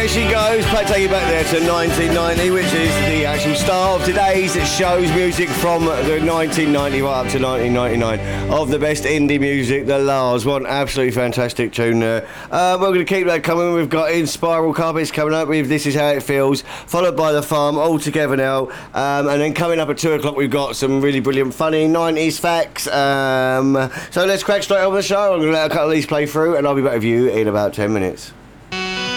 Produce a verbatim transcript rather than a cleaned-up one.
there she goes. Take you back there to nineteen ninety, which is the actual start of today's show's music from the nineteen ninety right up to nineteen ninety-nine of the best indie music, the Lars. One absolutely fantastic tune there. Uh, we're going to keep that coming. We've got In Spiral Carpets coming up with This Is How It Feels, followed by The Farm, all together now. Um, and then coming up at two o'clock, we've got some really brilliant, funny nineties facts. Um, so let's crack straight on the show. I'm going to let a couple of these play through, and I'll be back with you in about ten minutes.